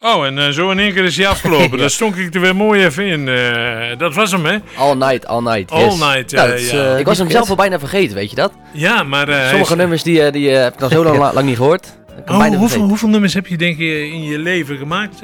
Oh, en zo in één keer is hij afgelopen. Ja. Daar stonk ik er weer mooi even in. Dat was hem, hè? All Night, All Night. All Yes. Night, Ja, dat is, ja. ik was hem zelf al bijna vergeten, weet je dat? Ja, maar... Sommige nummers die heb ik dan zo lang niet gehoord. Ik heb hem bijna vergeten. Hoeveel nummers heb je denk je in je leven gemaakt?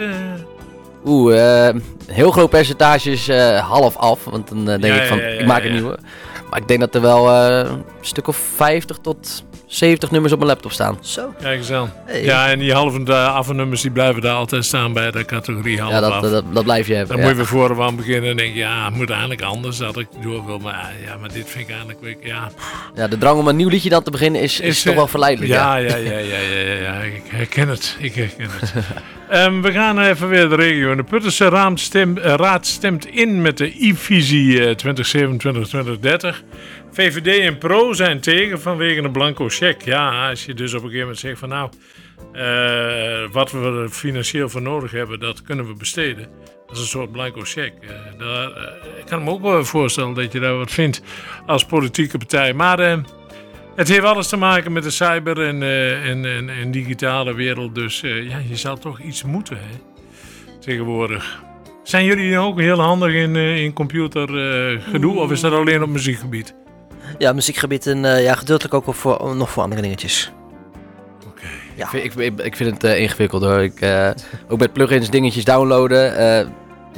Heel groot percentages half af. Want dan denk ik van, ik maak een nieuwe. Maar ik denk dat er wel een stuk of 50 tot 70 nummers op mijn laptop staan. Zo. Kijk eens aan. Hey. Ja, en die halve af nummers die blijven daar altijd staan bij de categorie half Ja, af. dat blijf je hebben. Dan moet je weer vooraan beginnen en denk je, ja, het moet eigenlijk anders dat ik door wil. Maar ja, maar dit vind ik eigenlijk weer, ja. Ja, de drang om een nieuw liedje dan te beginnen is toch wel verleidelijk. Ja, ik herken het. We gaan even weer de regio. De Puttense Raad stemt in met de I-visie 2027-2030. VVD en Pro zijn tegen vanwege een blanco cheque. Ja, als je dus op een gegeven moment zegt van nou, wat we er financieel voor nodig hebben, dat kunnen we besteden. Dat is een soort blanco cheque. Ik kan me ook wel voorstellen dat je daar wat vindt als politieke partij. Maar het heeft alles te maken met de cyber en digitale wereld. Dus ja, je zal toch iets moeten, hè, tegenwoordig. Zijn jullie ook heel handig in computergedoe of is dat alleen op muziekgebied? Ja, muziekgebied en gedeeltelijk ook nog voor andere dingetjes. Oké. Ja. Ik vind het ingewikkeld hoor. Ook met plugins dingetjes downloaden.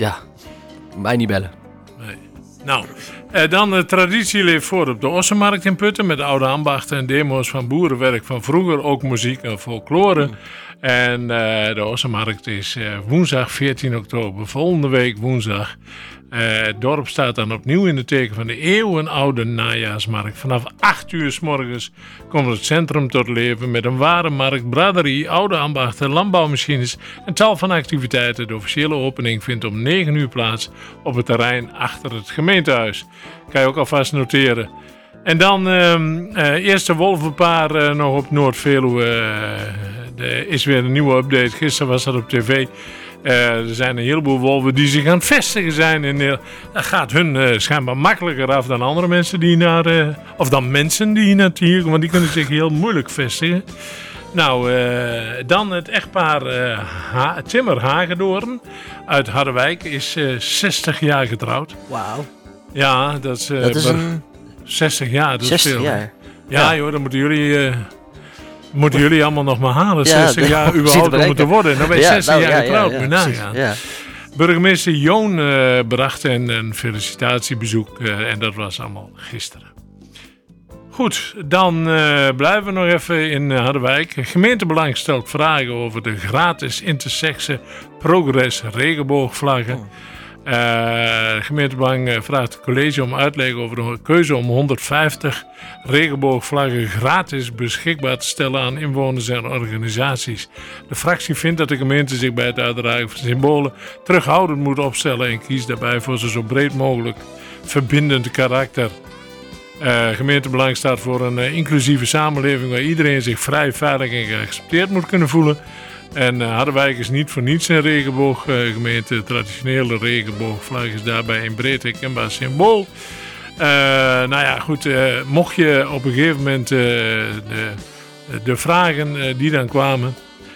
Mij niet bellen. Nee. Nou, dan de traditie leeft voort op de Ossenmarkt in Putten met oude ambachten en demo's van boerenwerk van vroeger, ook muziek en folklore. En de Ossenmarkt is woensdag 14 oktober, volgende week woensdag. Het dorp staat dan opnieuw in het teken van de eeuwenoude najaarsmarkt. Vanaf 8 uur 's morgens komt het centrum tot leven met een ware markt, braderie, oude ambachten, landbouwmachines en tal van activiteiten. De officiële opening vindt om 9 uur plaats op het terrein achter het gemeentehuis. Kan je ook alvast noteren. En dan eerste wolvenpaar nog op Noord-Veluwe. Er is weer een nieuwe update. Gisteren was dat op tv. Er zijn een heleboel wolven die zich aan het vestigen zijn. En dat gaat hun schijnbaar makkelijker af dan andere mensen die of dan mensen die hier komen. Want die kunnen zich heel moeilijk vestigen. Nou, dan het echtpaar Timmer Hagedoorn uit Harderwijk is 60 jaar getrouwd. Wauw. Ja, dat is 60 jaar. Dat is 60 veel. jaar. Ja, joh, dan moeten jullie allemaal nog maar halen. Ja, 60 jaar überhaupt om het te worden. Dan ben je 60 jaar getrouwd. Moet je nagaan. Ja. Burgemeester Joon bracht een felicitatiebezoek. En dat was allemaal gisteren. Goed, dan blijven we nog even in Harderwijk. Gemeentebelang stelt vragen over de gratis intersexe progress regenboogvlaggen. Gemeentebelang vraagt het college om uitleg over de keuze om 150 regenboogvlaggen gratis beschikbaar te stellen aan inwoners en organisaties. De fractie vindt dat de gemeente zich bij het uitdragen van symbolen terughoudend moet opstellen en kiest daarbij voor zo breed mogelijk verbindend karakter. Gemeentebelang staat voor een inclusieve samenleving waar iedereen zich vrij, veilig en geaccepteerd moet kunnen voelen. En Harderwijk is niet voor niets een regenbooggemeente. De traditionele regenboogvlag is daarbij een breed herkenbaar symbool. Mocht je op een gegeven moment de vragen die dan kwamen...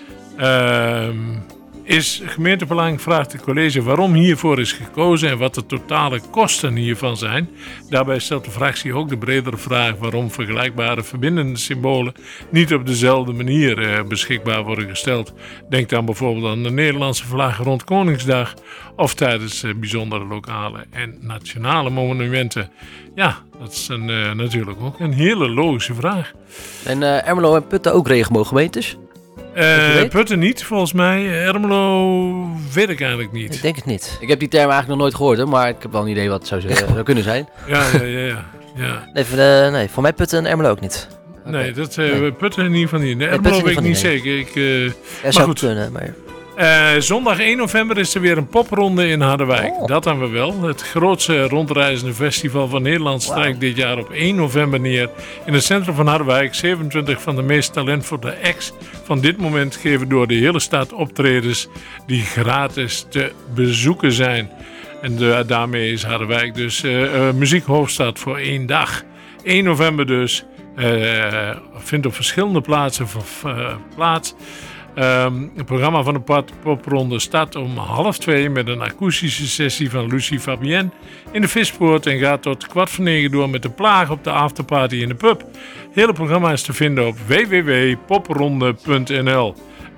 is gemeentebelang vraagt het college waarom hiervoor is gekozen en wat de totale kosten hiervan zijn. Daarbij stelt de fractie ook de bredere vraag waarom vergelijkbare verbindende symbolen niet op dezelfde manier beschikbaar worden gesteld. Denk dan bijvoorbeeld aan de Nederlandse vlag rond Koningsdag of tijdens bijzondere lokale en nationale monumenten. Ja, dat is natuurlijk ook een hele logische vraag. En Ermelo en Putten ook regenbooggemeentes? Putten niet, volgens mij. Ermelo weet ik eigenlijk niet. Ik denk het niet. Ik heb die term eigenlijk nog nooit gehoord, hè, maar ik heb wel een idee wat het zou kunnen zijn. Ja. Nee, voor mij Putten en Ermelo ook niet. Nee, Putten in ieder geval niet. Ermelo weet ik niet zeker. Zou kunnen, maar... Zondag 1 november is er weer een popronde in Harderwijk. Oh. Dat dan we wel. Het grootste rondreizende festival van Nederland strijkt dit jaar op 1 november neer. In het centrum van Harderwijk 27 van de meest talentvolle acts van dit moment geven door de hele stad optredens die gratis te bezoeken zijn. En daarmee is Harderwijk dus muziekhoofdstad voor 1 dag. 1 november dus. Vindt op verschillende plaatsen plaats. Het programma van de popronde start om 1:30 met een akoestische sessie van Lucie Fabienne in de Vispoort en gaat tot 8:45 door met de plaag op de afterparty in de pub. Het hele programma is te vinden op www.popronde.nl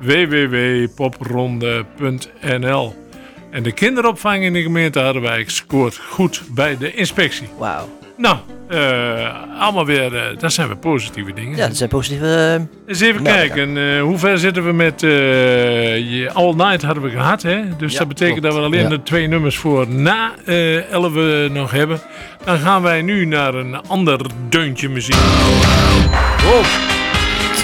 www.popronde.nl. En de kinderopvang in de gemeente Harderwijk scoort goed bij de inspectie. Wauw. Nou, allemaal weer, dat zijn weer positieve dingen. Ja, dat zijn positieve... Eens even kijken, hoe ver zitten we met All Night hadden we gehad, hè? Dus Ja, dat betekent klopt. dat we alleen de 2 nummers voor na 11 nog hebben. Dan gaan wij nu naar een ander deuntje muziek. Wow.